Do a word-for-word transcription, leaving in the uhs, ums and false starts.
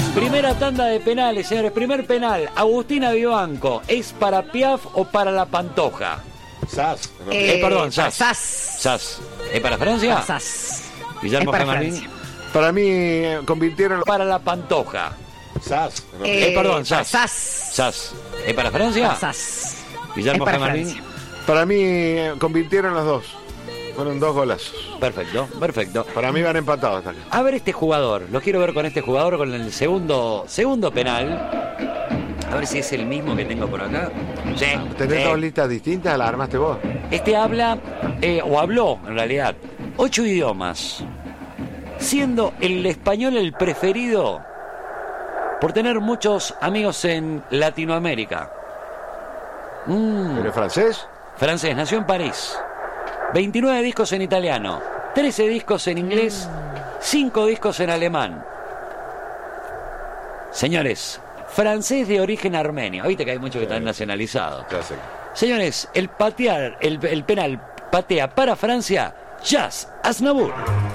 Primera tanda de penales, señores. Primer penal. Agustina Vivanco. ¿Es para Piaf o para la Pantoja? Sass. Eh, eh, perdón, Sass. Sass. Sass. ¿Es para Francia? Sass. Guillermo Es para Gemarvín. Francia. Para mí eh, convirtieron Para la Pantoja. Sass. Eh, perdón, para Sass. Sass. Sass. ¿Es para Francia? Sass. Guillermo Es para Gemarvín. Francia. Para mí eh, convirtieron los dos. Fueron dos golazos. Perfecto, perfecto. Para mí van empatados hasta acá. A ver este jugador, lo quiero ver con este jugador con el segundo segundo penal. A ver si es el mismo que tengo por acá. Sí, ¿Tenés sí. dos listas distintas? ¿Las armaste vos? Este habla, eh, o habló en realidad, ocho idiomas, siendo el español el preferido por tener muchos amigos en Latinoamérica. Mm, ¿Pero es francés? francés, nació en París. veintinueve discos en italiano, trece discos en inglés, cinco discos en alemán. Señores, francés de origen armenio. Viste que hay muchos que están nacionalizados. Ya sé. Señores, el patear, el, el penal patea para Francia, Jas Aznavour.